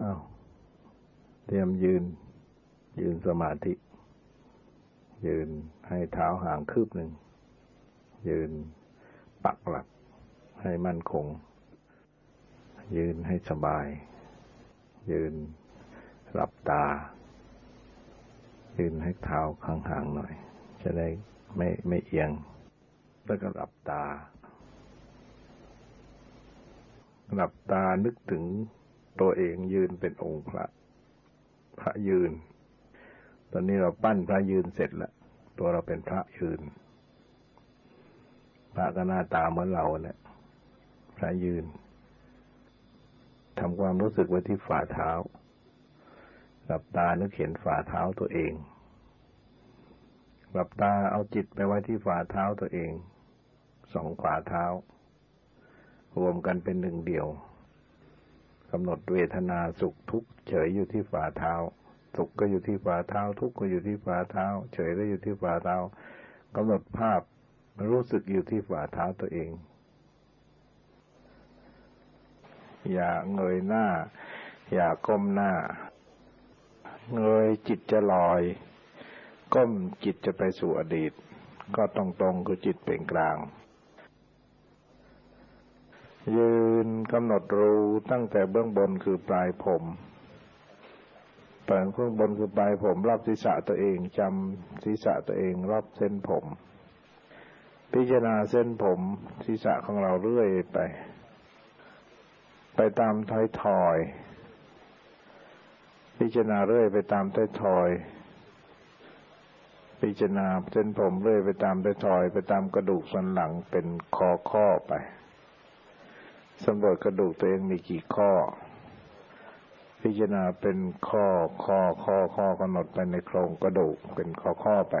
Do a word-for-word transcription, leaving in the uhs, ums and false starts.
อ้าวเตรียมยืนยืนสมาธิยืนให้เท้าห่างคืบหนึ่งยืนปักหลักให้มั่นคงยืนให้สบายยืนหลับตายืนให้เท้าห่างๆหน่อยจะได้ไม่ไม่เอียงแล้วก็หลับตาหลับตานึกถึงตัวเองยืนเป็นองค์พระพระยืนตอนนี้เราปั้นพระยืนเสร็จแล้วตัวเราเป็นพระยืนพระก็หน้าตาเหมือนเราเนี่ยพระยืนทำความรู้สึกไว้ที่ฝ่าเท้าหลับตานึกเห็นฝ่าเท้าตัวเองหลับตาเอาจิตไปไว้ที่ฝ่าเท้าตัวเองสองฝ่าเท้ารวมกันเป็นหนึ่งเดียวกำหนดเวทนาสุขทุกข์เฉยอยู่ที่ฝ่าเท้าสุขก็อยู่ที่ฝ่าเท้าทุกข์ก็อยู่ที่ฝ่าเท้าเฉยก็อยู่ที่ฝ่าเท้ากำหนดภาพรู้สึกอยู่ที่ฝ่าเท้าตัวเองอย่าเงยหน้าอย่าก้มหน้าเงยจิตจะลอยก้มจิตจะไปสู่อดีตก็ตรงๆคือจิตเป็นกลางยืนกำหนดรู้ตั้งแต่เบื้องบนคือปลายผมปลายเบื้องบนคือปลายผมรอบศีรษะตัวเองจำศีรษะตัวเองรอบเส้นผมพิจารณาเส้นผมศีรษะของเราเรื่อยไปไปตามท้ายทอยพิจารณาเรื่อยไปตามท้ายทอยพิจารณาเส้นผมเรื่อยไปตามท้ายทอยไปตามกระดูกสันหลังเป็นข้อข้อไปสำรวจกระดูกตัวเองมีกี่ข้อพิจารณาเป็นข้อข้อข้อข้อกำหนดไปในโครงกระดูกเป็นข้อข้อไป